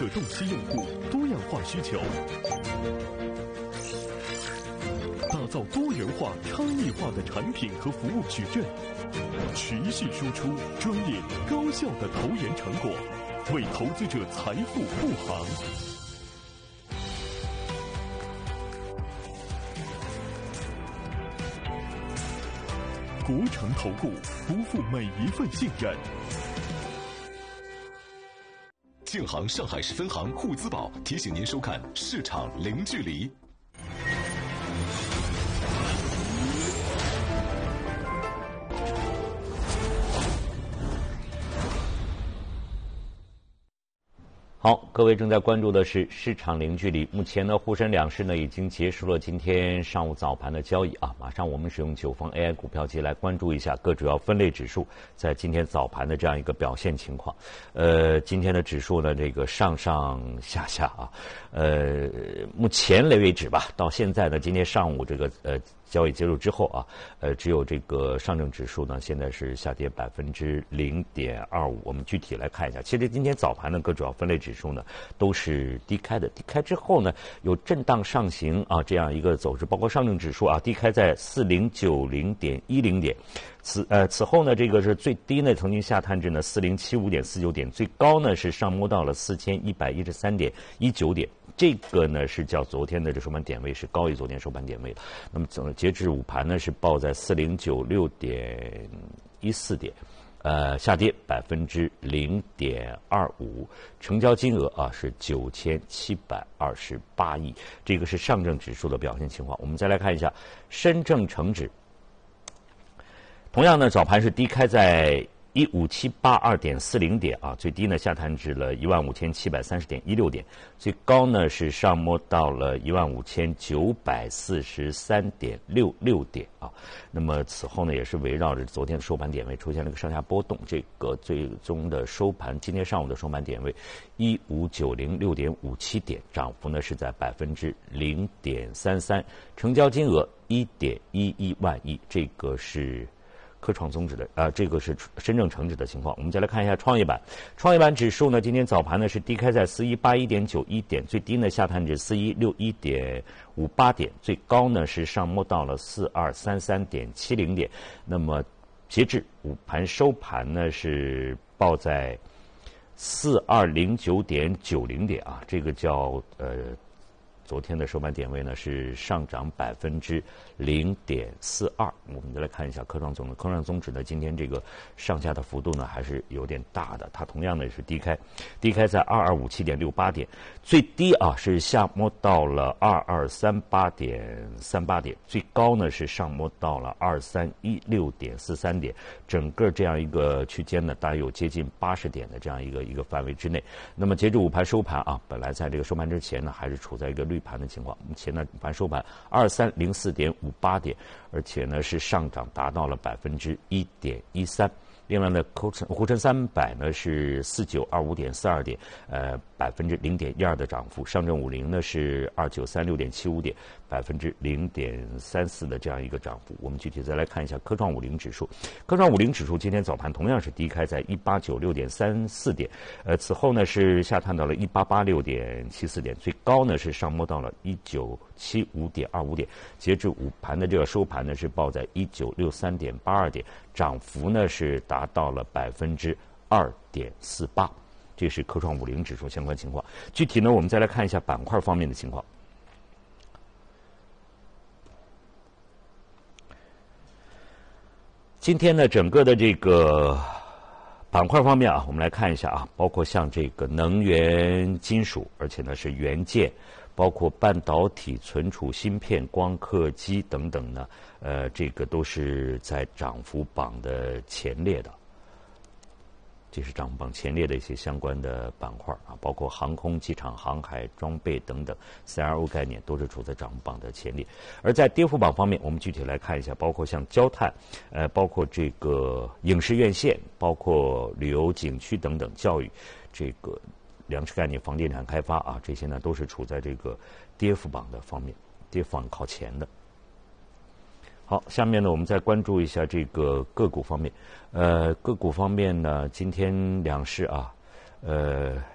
可洞悉用户多样化需求，打造多元化、差异化的产品和服务矩阵，持续输出专业高效的投研成果，为投资者财富护航。国诚投顾不负每一份信任。 建行上海市分行沪资宝提醒您收看《市场零距离》。 好，各位正在关注的是市场零距离。目前呢，沪深两市呢已经结束了今天上午早盘的交易啊。马上我们使用9方 AI 股票机来关注一下各主要分类指数在今天早盘的这样一个表现情况。今天的指数呢，这个上上下下啊，目前为止吧，到现在呢，今天上午这个交易结束之后啊，只有这个上证指数呢，现在是下跌0.25%。我们具体来看一下，其实今天早盘的各主要分类指数呢都是低开的，低开之后呢有震荡上行啊这样一个走势，包括上证指数啊低开在4090.10点，此后呢这个是最低呢曾经下探至呢4075.49点，最高呢是上摸到了4113.19点。这个呢是叫昨天的这收盘点位是高于昨天收盘点位的。那么截至午盘呢是报在4096.14点，下跌0.25%，成交金额啊是9728亿，这个是上证指数的表现情况。我们再来看一下深证成指，同样呢早盘是低开在15782.40点啊，最低呢下探至了15730.16点，最高呢是上摸到了15943.66点啊。那么此后呢也是围绕着昨天的收盘点位出现了一个上下波动，这个最终的收盘，今天上午的收盘点位15906.57点，涨幅呢是在0.33%，成交金额1.11万亿，这个是科创综指的这个是深证成指的情况。我们再来看一下创业板，创业板指数呢，今天早盘呢是低开在4181.91点，最低呢下探至4161.58点，最高呢是上摸到了4233.70点。那么截至午盘收盘呢是报在4209.90点啊，这个叫昨天的收盘点位呢是上涨0.42%。我们再来看一下科创综指呢，今天这个上下的幅度呢还是有点大的，它同样呢是低开在2257.68点，最低啊是下摸到了2238.38点，最高呢是上摸到了2316.43点，整个这样一个区间呢大约有接近80点的这样一个范围之内。那么截至午盘收盘啊，本来在这个收盘之前呢还是处在一个绿盘的情况，目前呢午盘收盘2304.58点，而且呢是上涨达到了1.13%。另外呢，沪深300呢是4925.42点，0.12%的涨幅。上证50呢是2936.75点，0.34%的这样一个涨幅。我们具体再来看一下科创50指数。科创50指数今天早盘同样是低开在1896.34点，此后呢是下探到了1886.74点，最高呢是上摸到了1975.25点。截至午盘的这个收盘呢是报在1963.82点，涨幅呢是达到了2.48%，这是科创50指数相关情况。具体呢，我们再来看一下板块方面的情况。今天呢，整个的这个板块方面啊，我们来看一下啊，包括像这个能源、金属，而且呢是元件，包括半导体、存储芯片、光刻机等等呢，这个都是在涨幅榜的前列的。这是涨幅榜前列的一些相关的板块啊，包括航空、机场、航海、装备等等 CRO 概念都是处在涨幅榜的前列。而在跌幅榜方面，我们具体来看一下，包括像焦炭，包括这个影视院线，包括旅游景区等等，教育，这个粮食概念、房地产开发啊，这些呢都是处在这个跌幅榜的方面，跌幅榜靠前的。好，下面呢，我们再关注一下这个个股方面。个股方面呢，今天两市啊，